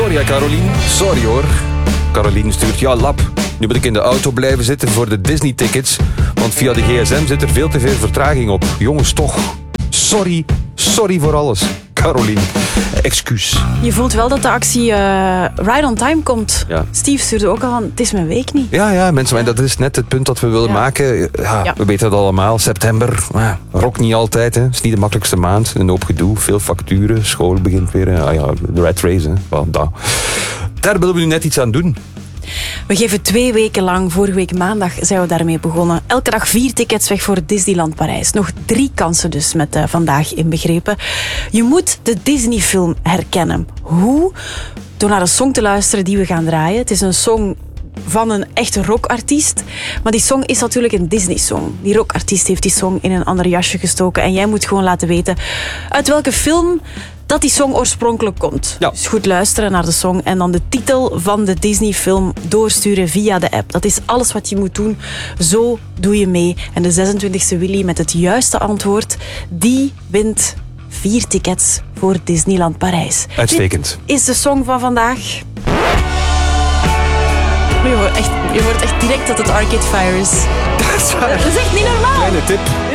Sorry hè, Caroline. Sorry hoor. Caroline stuurt, ja lap. Nu moet ik in de auto blijven zitten voor de Disney-tickets. Want via de gsm zit er veel te veel vertraging op. Jongens, toch. Sorry voor alles. Caroline, excuus. Je voelt wel dat de actie right on time komt. Ja. Steve stuurde ook al aan, het is mijn week niet. Ja, mensen, maar dat is net het punt dat we willen maken. Ja. We weten het allemaal, september. Rock niet altijd, hè. Het is niet de makkelijkste maand. Een hoop gedoe, veel facturen, school begint weer. De rat race, hè. Daar willen we nu net iets aan doen. We geven 2 weken lang, vorige week maandag zijn we daarmee begonnen. Elke dag 4 tickets weg voor Disneyland Parijs. Nog 3 kansen dus met vandaag inbegrepen. Je moet de Disney-film herkennen. Hoe? Door naar een song te luisteren die we gaan draaien. Het is een song van een echte rockartiest. Maar die song is natuurlijk een Disney-song. Die rockartiest heeft die song in een ander jasje gestoken. En jij moet gewoon laten weten uit welke film dat die song oorspronkelijk komt. Ja. Dus goed luisteren naar de song en dan de titel van de Disney-film doorsturen via de app. Dat is alles wat je moet doen. Zo doe je mee. En de 26e Willy met het juiste antwoord, die wint 4 tickets voor Disneyland Parijs. Uitstekend. Dit is de song van vandaag. Je hoort echt direct dat het Arcade Fire is. Dat is waar. Dat is echt niet normaal. Kleine tip.